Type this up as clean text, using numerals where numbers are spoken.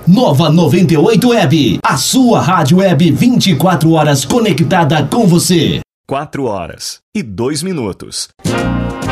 Nova 98 Web, a sua rádio web 24 horas conectada com você. 4 horas e 2 minutos.